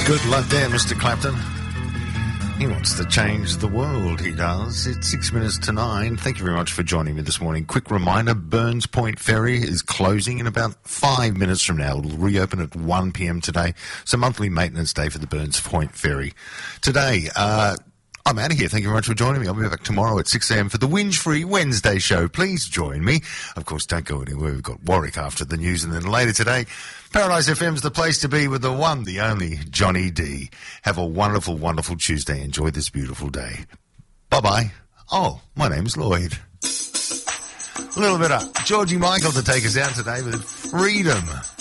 Good luck there, Mr. Clapton. He wants to change the world, he does. It's 6 minutes to 9. Thank you very much for joining me this morning. Quick reminder, Burns Point Ferry is closing in about 5 minutes from now. It'll reopen at 1 p.m. today. It's a monthly maintenance day for the Burns Point Ferry. Today, I'm out of here. Thank you very much for joining me. I'll be back tomorrow at 6 a.m. for the Whinge-Free Wednesday show. Please join me. Of course, don't go anywhere. We've got Warwick after the news, and then later today, Paradise FM's the place to be with the one, the only Johnny D. Have a wonderful, wonderful Tuesday. Enjoy this beautiful day. Bye-bye. Oh, my name's Lloyd. A little bit of Georgie Michael to take us out today with Freedom.